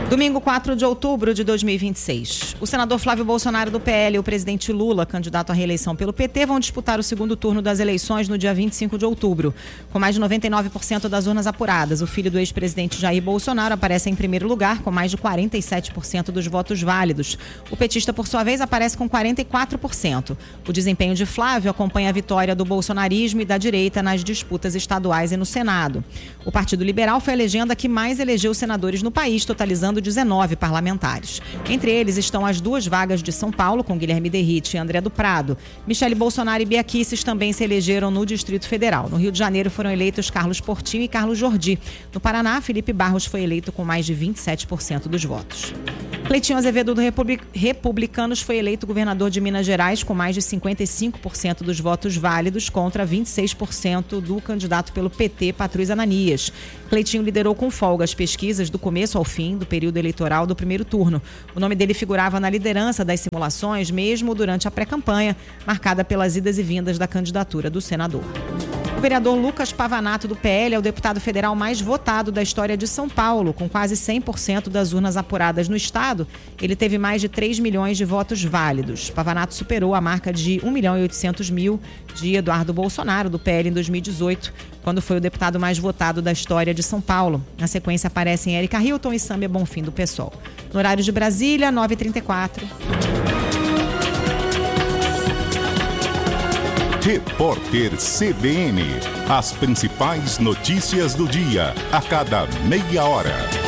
Domingo 4 de outubro de 2026. O senador Flávio Bolsonaro do PL e o presidente Lula, candidato à reeleição pelo PT, vão disputar o segundo turno das eleições no dia 25 de outubro. Com mais de 99% das urnas apuradas, o filho do ex-presidente Jair Bolsonaro aparece em primeiro lugar, com mais de 47% dos votos válidos. O petista, por sua vez, aparece com 44%. O desempenho de Flávio acompanha a vitória do bolsonarismo e da direita nas disputas estaduais e no Senado. O Partido Liberal foi a legenda que mais elegeu senadores no país, totalizando 19 parlamentares. Entre eles estão as duas vagas de São Paulo, com Guilherme Derrite e André do Prado. Michele Bolsonaro e Bia Kicis também se elegeram no Distrito Federal. No Rio de Janeiro foram eleitos Carlos Portinho e Carlos Jordi. No Paraná, Felipe Barros foi eleito com mais de 27% dos votos. Cleitinho Azevedo do Republicanos foi eleito governador de Minas Gerais com mais de 55% dos votos válidos contra 26% do candidato pelo PT, Patrus Ananias. Cleitinho liderou com folga as pesquisas do começo ao fim do período eleitoral do primeiro turno. O nome dele figurava na liderança das simulações, mesmo durante a pré-campanha, marcada pelas idas e vindas da candidatura do senador. O vereador Lucas Pavanato, do PL, é o deputado federal mais votado da história de São Paulo. Com quase 100% das urnas apuradas no estado, ele teve mais de 3 milhões de votos válidos. Pavanato superou a marca de 1.800.000 de Eduardo Bolsonaro, do PL, em 2018, quando foi o deputado mais votado da história de São Paulo. Na sequência aparecem Érica Hilton e Sâmia Bonfim, do PSOL. No horário de Brasília, 9h34. Repórter CBN. As principais notícias do dia, a cada meia hora.